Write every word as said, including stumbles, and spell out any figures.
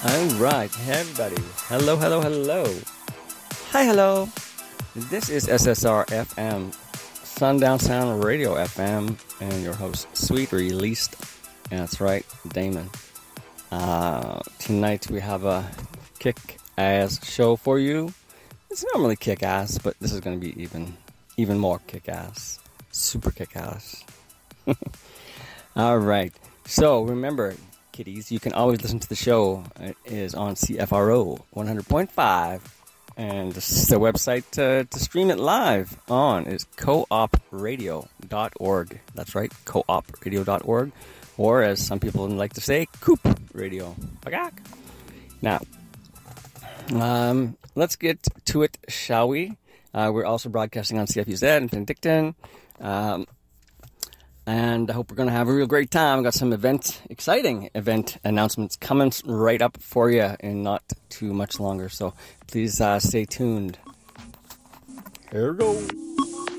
All right, hey everybody. Hello, hello, hello. Hi, hello. This is S S R F M, Sundown Sound Radio F M, and your host, Sweet Released. And that's right, Damon. Uh, tonight we have a kick-ass show for you. It's normally kick-ass, but this is going to be even, even more kick-ass. Super kick-ass. All right. So remember, kiddies, you can always listen to the show. It is on C F R O one hundred point five, and the website to, to stream it live on is co op radio dot org. That's right, co op radio dot org, or as some people like to say, Coop Radio. Now, um, let's get to it, shall we? Uh, we're also broadcasting on C F U Z in Penticton. Um, And I hope we're going to have a real great time. I've got some event, exciting event announcements coming right up for you in not too much longer. So please uh, stay tuned. Here we go.